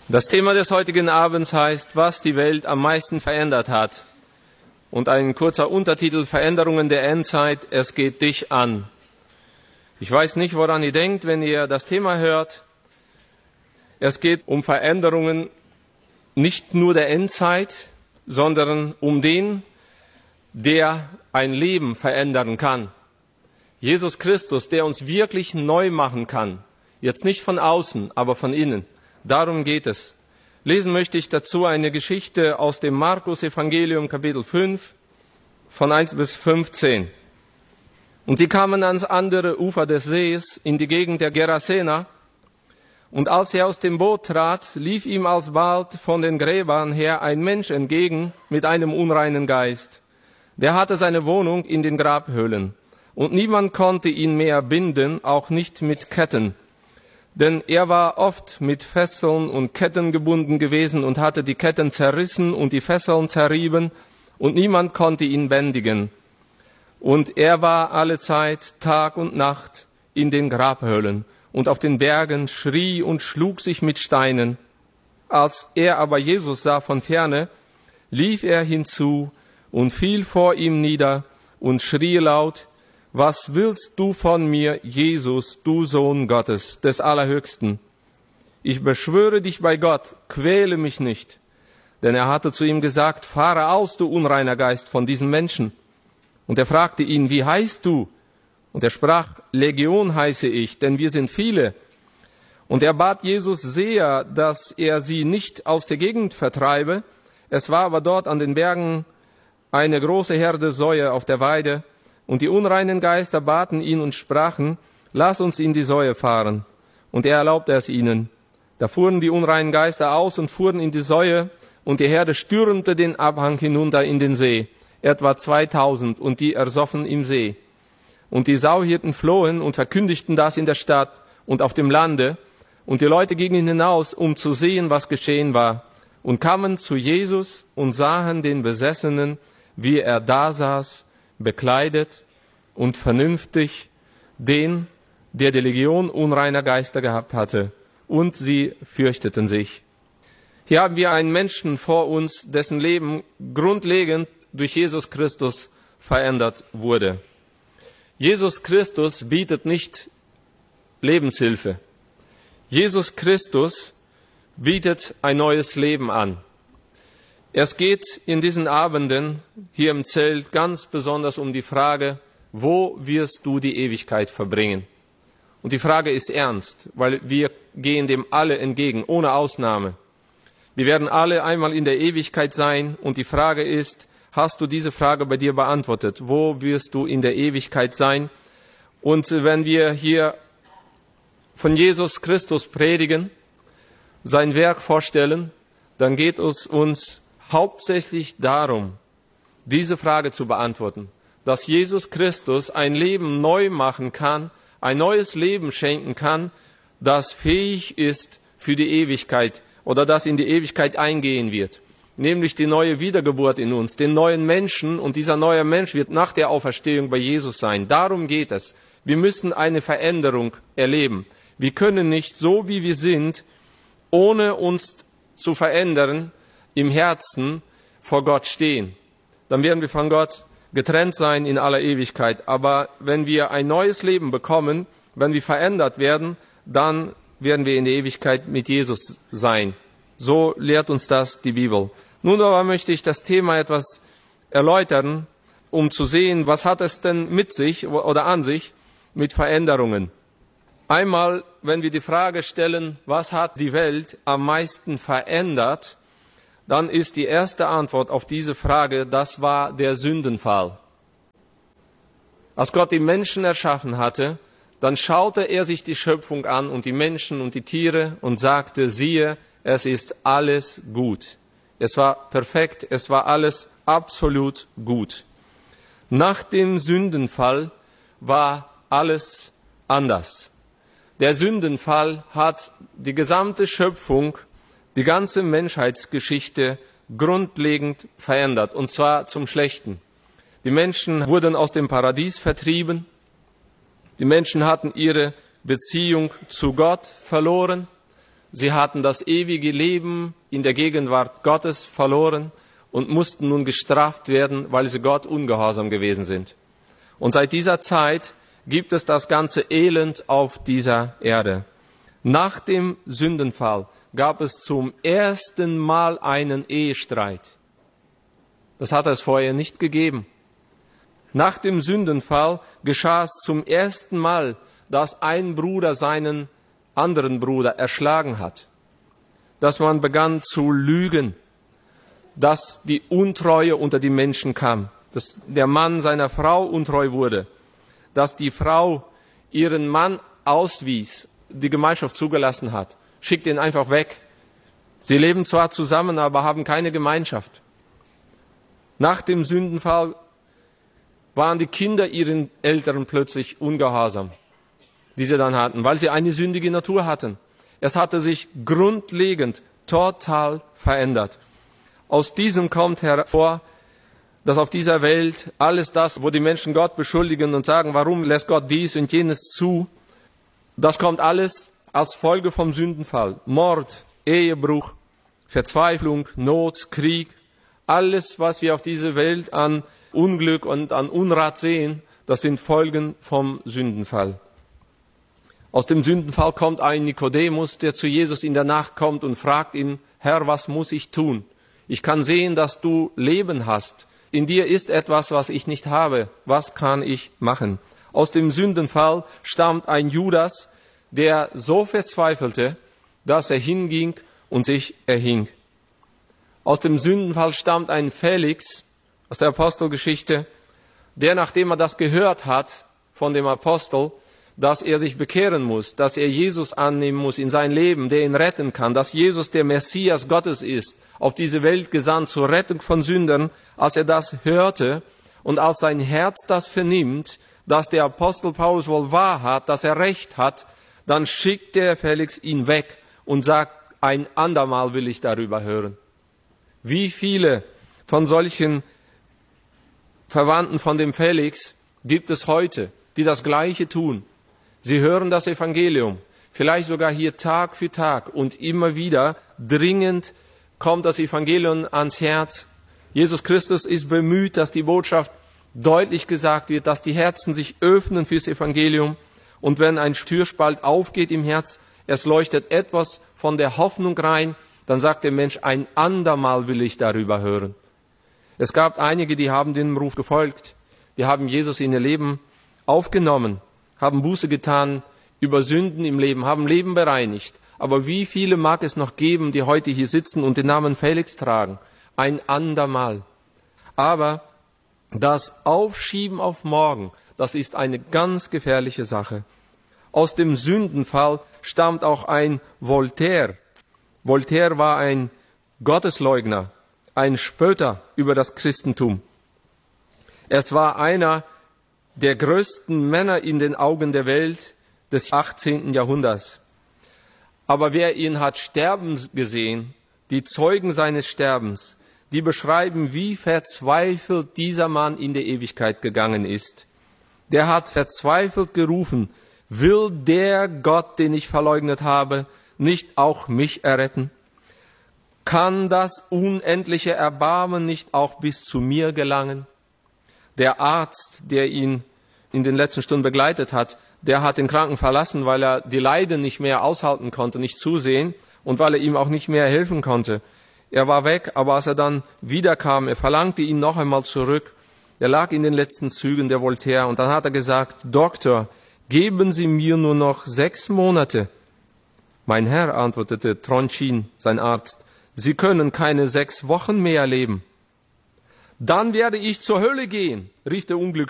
Das Thema des heutigen Abends heißt, was die Welt am meisten verändert hat. Und ein kurzer Untertitel, Veränderungen der Endzeit, es geht dich an. Ich weiß nicht, woran ihr denkt, wenn ihr das Thema hört. Es geht um Veränderungen nicht nur der Endzeit, sondern um den, der ein Leben verändern kann. Jesus Christus, der uns wirklich neu machen kann. Jetzt nicht von außen, aber von innen. Darum geht es. Lesen möchte ich dazu eine Geschichte aus dem Markus-Evangelium, Kapitel 5, von 1 bis 15. Und sie kamen ans andere Ufer des Sees, in die Gegend der Gerasener. Und als er aus dem Boot trat, lief ihm alsbald von den Gräbern her ein Mensch entgegen mit einem unreinen Geist. Der hatte seine Wohnung in den Grabhöhlen. Und niemand konnte ihn mehr binden, auch nicht mit Ketten. Denn er war oft mit Fesseln und Ketten gebunden gewesen und hatte die Ketten zerrissen und die Fesseln zerrieben, und niemand konnte ihn bändigen. Und er war allezeit Tag und Nacht in den Grabhöhlen und auf den Bergen, schrie und schlug sich mit Steinen. Als er aber Jesus sah von ferne, lief er hinzu und fiel vor ihm nieder und schrie laut: Was willst du von mir, Jesus, du Sohn Gottes, des Allerhöchsten? Ich beschwöre dich bei Gott, quäle mich nicht. Denn er hatte zu ihm gesagt: Fahre aus, du unreiner Geist, von diesem Menschen. Und er fragte ihn: Wie heißt du? Und er sprach: Legion heiße ich, denn wir sind viele. Und er bat Jesus sehr, dass er sie nicht aus der Gegend vertreibe. Es war aber dort an den Bergen eine große Herde Säue auf der Weide. Und die unreinen Geister baten ihn und sprachen: Lass uns in die Säue fahren. Und er erlaubte es ihnen. Da fuhren die unreinen Geister aus und fuhren in die Säue, und die Herde stürmte den Abhang hinunter in den See, etwa 2000, und die ersoffen im See. Und die Sauhirten flohen und verkündigten das in der Stadt und auf dem Lande, und die Leute gingen hinaus, um zu sehen, was geschehen war, und kamen zu Jesus und sahen den Besessenen, wie er da saß, bekleidet und vernünftig, den, der die Legion unreiner Geister gehabt hatte, und sie fürchteten sich. Hier haben wir einen Menschen vor uns, dessen Leben grundlegend durch Jesus Christus verändert wurde. Jesus Christus bietet nicht Lebenshilfe. Jesus Christus bietet ein neues Leben an. Es geht in diesen Abenden hier im Zelt ganz besonders um die Frage: Wo wirst du die Ewigkeit verbringen? Und die Frage ist ernst, weil wir gehen dem alle entgegen, ohne Ausnahme. Wir werden alle einmal in der Ewigkeit sein, und die Frage ist: Hast du diese Frage bei dir beantwortet? Wo wirst du in der Ewigkeit sein? Und wenn wir hier von Jesus Christus predigen, sein Werk vorstellen, dann geht es uns hauptsächlich darum, diese Frage zu beantworten, dass Jesus Christus ein Leben neu machen kann, ein neues Leben schenken kann, das fähig ist für die Ewigkeit oder das in die Ewigkeit eingehen wird. Nämlich die neue Wiedergeburt in uns, den neuen Menschen, und dieser neue Mensch wird nach der Auferstehung bei Jesus sein. Darum geht es. Wir müssen eine Veränderung erleben. Wir können nicht so, wie wir sind, ohne uns zu verändern, im Herzen vor Gott stehen. Dann werden wir von Gott getrennt sein in aller Ewigkeit. Aber wenn wir ein neues Leben bekommen, wenn wir verändert werden, dann werden wir in der Ewigkeit mit Jesus sein. So lehrt uns das die Bibel. Nun aber möchte ich das Thema etwas erläutern, um zu sehen, was hat es denn mit sich oder an sich mit Veränderungen. Einmal, wenn wir die Frage stellen, was hat die Welt am meisten verändert, dann ist die erste Antwort auf diese Frage: Das war der Sündenfall. Als Gott die Menschen erschaffen hatte, dann schaute er sich die Schöpfung an und die Menschen und die Tiere und sagte: Siehe, es ist alles gut. Es war perfekt, es war alles absolut gut. Nach dem Sündenfall war alles anders. Der Sündenfall hat die gesamte Schöpfung, die ganze Menschheitsgeschichte grundlegend verändert, und zwar zum Schlechten. Die Menschen wurden aus dem Paradies vertrieben. Die Menschen hatten ihre Beziehung zu Gott verloren. Sie hatten das ewige Leben in der Gegenwart Gottes verloren und mussten nun gestraft werden, weil sie Gott ungehorsam gewesen sind. Und seit dieser Zeit gibt es das ganze Elend auf dieser Erde. Nach dem Sündenfall gab es zum ersten Mal einen Ehestreit. Das hat es vorher nicht gegeben. Nach dem Sündenfall geschah es zum ersten Mal, dass ein Bruder seinen anderen Bruder erschlagen hat. Dass man begann zu lügen, dass die Untreue unter die Menschen kam, dass der Mann seiner Frau untreu wurde, dass die Frau ihren Mann auswies, die Gemeinschaft zugelassen hat, schickt ihn einfach weg. Sie leben zwar zusammen, aber haben keine Gemeinschaft. Nach dem Sündenfall waren die Kinder ihren Eltern plötzlich ungehorsam, die sie dann hatten, weil sie eine sündige Natur hatten. Es hatte sich grundlegend, total verändert. Aus diesem kommt hervor, dass auf dieser Welt alles das, wo die Menschen Gott beschuldigen und sagen, warum lässt Gott dies und jenes zu, das kommt alles als Folge vom Sündenfall. Mord, Ehebruch, Verzweiflung, Not, Krieg, alles, was wir auf dieser Welt an Unglück und an Unrat sehen, das sind Folgen vom Sündenfall. Aus dem Sündenfall kommt ein Nikodemus, der zu Jesus in der Nacht kommt und fragt ihn, Herr, was muss ich tun? Ich kann sehen, dass du Leben hast. In dir ist etwas, was ich nicht habe. Was kann ich machen? Aus dem Sündenfall stammt ein Judas, der so verzweifelte, dass er hinging und sich erhing. Aus dem Sündenfall stammt ein Felix aus der Apostelgeschichte, der, nachdem er das gehört hat von dem Apostel, dass er sich bekehren muss, dass er Jesus annehmen muss in sein Leben, der ihn retten kann, dass Jesus der Messias Gottes ist, auf diese Welt gesandt zur Rettung von Sündern, als er das hörte und als sein Herz das vernimmt, dass der Apostel Paulus wohl wahr hat, dass er recht hat, dann schickt der Felix ihn weg und sagt, ein andermal will ich darüber hören. Wie viele von solchen Verwandten von dem Felix gibt es heute, die das Gleiche tun? Sie hören das Evangelium, vielleicht sogar hier Tag für Tag und immer wieder dringend kommt das Evangelium ans Herz. Jesus Christus ist bemüht, dass die Botschaft deutlich gesagt wird, dass die Herzen sich öffnen fürs Evangelium und wenn ein Türspalt aufgeht im Herz, es leuchtet etwas von der Hoffnung rein, dann sagt der Mensch, ein andermal will ich darüber hören. Es gab einige, die haben dem Ruf gefolgt, die haben Jesus in ihr Leben aufgenommen, haben Buße getan über Sünden im Leben, haben Leben bereinigt. Aber wie viele mag es noch geben, die heute hier sitzen und den Namen Felix tragen? Ein andermal. Aber das Aufschieben auf morgen, das ist eine ganz gefährliche Sache. Aus dem Sündenfall stammt auch ein Voltaire. Voltaire war ein Gottesleugner, ein Spötter über das Christentum. Es war einer der größten Männer in den Augen der Welt des 18. Jahrhunderts. Aber wer ihn hat sterben gesehen, die Zeugen seines Sterbens, die beschreiben, wie verzweifelt dieser Mann in die Ewigkeit gegangen ist. Der hat verzweifelt gerufen, will der Gott, den ich verleugnet habe, nicht auch mich erretten? Kann das unendliche Erbarmen nicht auch bis zu mir gelangen? Der Arzt, der ihn in den letzten Stunden begleitet hat, der hat den Kranken verlassen, weil er die Leiden nicht mehr aushalten konnte, nicht zusehen und weil er ihm auch nicht mehr helfen konnte. Er war weg, aber als er dann wiederkam, er verlangte ihn noch einmal zurück. Er lag in den letzten Zügen, der Voltaire, und dann hat er gesagt, Doktor, geben Sie mir nur noch 6 Monate. Mein Herr, antwortete Tronchin, sein Arzt, Sie können keine 6 Wochen mehr leben. Dann werde ich zur Hölle gehen, rief der Unglückliche.